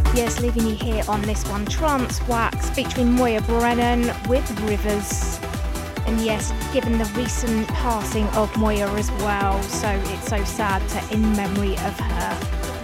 Yes, leaving you here on this one, Trance Wax, featuring Moya Brennan with Rivers. And yes, given the recent passing of Moya as well, so it's so sad to in memory of her.